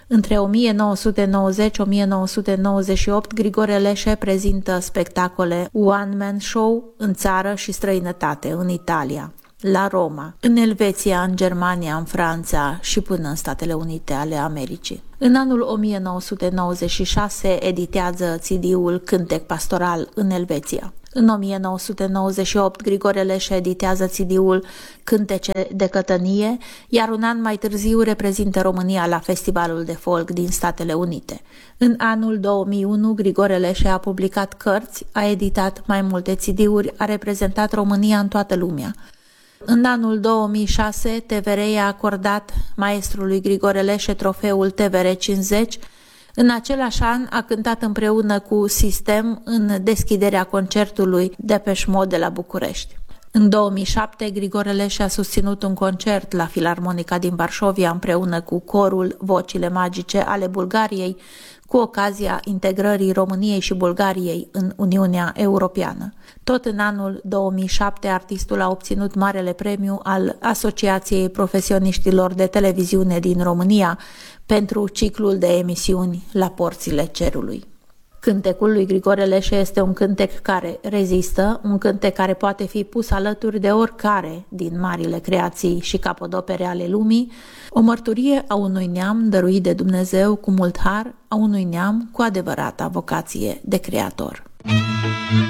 Între 1990-1998, Grigore Leșe prezintă spectacole one-man show în țară și străinătate, în Italia, la Roma, în Elveția, în Germania, în Franța și până în Statele Unite ale Americii. În anul 1996 editează CD-ul Cântec Pastoral în Elveția. În 1998, Grigore Leșe editează CD-ul Cântece de Cătănie, iar un an mai târziu reprezintă România la Festivalul de Folk din Statele Unite. În anul 2001, Grigore Leșe a publicat cărți, a editat mai multe CD-uri, a reprezentat România în toată lumea. În anul 2006, TVR i-a acordat maestrului Grigore Leșe trofeul TVR 50. În același an a cântat împreună cu System în deschiderea concertului Depeche Mode de la București. În 2007, Grigore Leșe a susținut un concert la Filarmonica din Varșovia împreună cu corul Vocile Magice ale Bulgariei, cu ocazia integrării României și Bulgariei în Uniunea Europeană. Tot în anul 2007, artistul a obținut marele premiu al Asociației Profesioniștilor de Televiziune din România pentru ciclul de emisiuni La Porțile Cerului. Cântecul lui Grigore Leșe este un cântec care rezistă, un cântec care poate fi pus alături de oricare din marile creații și capodopere ale lumii, o mărturie a unui neam dăruit de Dumnezeu cu mult har, a unui neam cu adevărata vocație de creator.